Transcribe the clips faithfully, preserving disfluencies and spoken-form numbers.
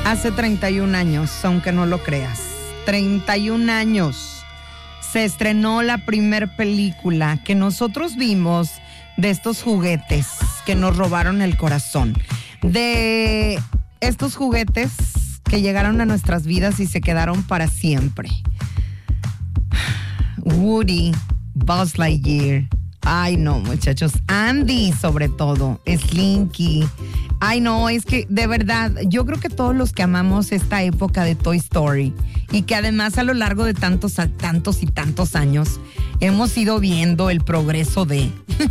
Hace treinta y un años, aunque no lo creas, treinta y un años, se estrenó la primer película que nosotros vimos de estos juguetes que nos robaron el corazón. De estos juguetes que llegaron a nuestras vidas y se quedaron para siempre. Woody, Buzz Lightyear. Ay, no, muchachos. Andy, sobre todo. Slinky. Ay, no, es que de verdad, yo creo que todos los que amamos esta época de Toy Story y que además a lo largo de tantos, tantos y tantos años hemos ido viendo el progreso de...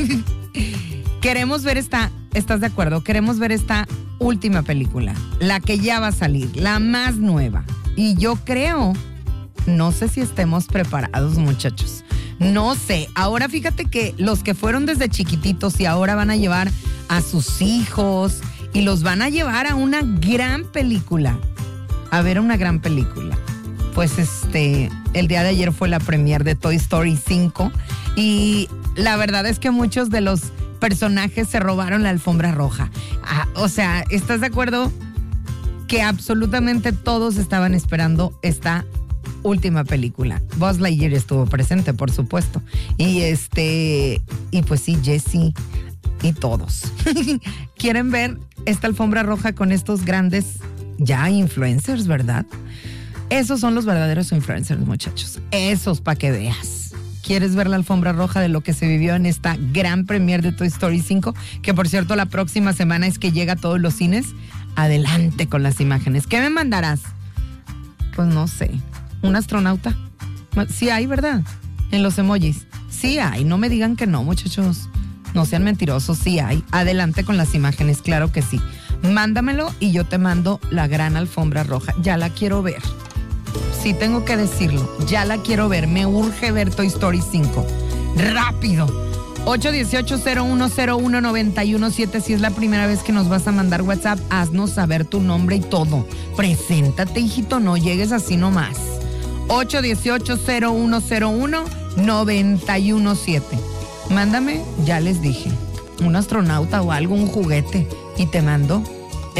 Queremos ver esta, ¿estás de acuerdo? Queremos ver esta última película, la que ya va a salir, la más nueva. Y yo creo, no sé si estemos preparados, muchachos. No sé, ahora fíjate que los que fueron desde chiquititos y ahora van a llevar a sus hijos y los van a llevar a una gran película, a ver una gran película. Pues este, el día de ayer fue la premiere de Toy Story cinco y la verdad es que muchos de los personajes se robaron la alfombra roja. Ah, o sea, ¿estás de acuerdo? Que absolutamente todos estaban esperando esta última película. Buzz Lightyear estuvo presente, por supuesto. Y este, y pues sí, Jessie y todos. ¿Quieren ver esta alfombra roja con estos grandes ya influencers, verdad? Esos son los verdaderos influencers, muchachos. Esos para que veas. ¿Quieres ver la alfombra roja de lo que se vivió en esta gran premiere de Toy Story cinco? Que por cierto, la próxima semana es que llega a todos los cines. Adelante con las imágenes. ¿Qué me mandarás? Pues no sé. ¿Un astronauta? Sí hay, ¿verdad? En los emojis. Sí hay, no me digan que no, muchachos. No sean mentirosos, sí hay. Adelante con las imágenes, claro que sí. Mándamelo y yo te mando la gran alfombra roja. Ya la quiero ver. Sí tengo que decirlo, ya la quiero ver. Me urge ver Toy Story cinco. ¡Rápido! ocho uno ocho, cero uno cero uno, nueve uno siete. Si es la primera vez que nos vas a mandar WhatsApp, haznos saber tu nombre y todo. Preséntate, hijito, no llegues así nomás. ocho uno ocho, cero uno cero uno, nueve uno siete. Mándame, ya les dije, un astronauta o algo, un juguete, y te mando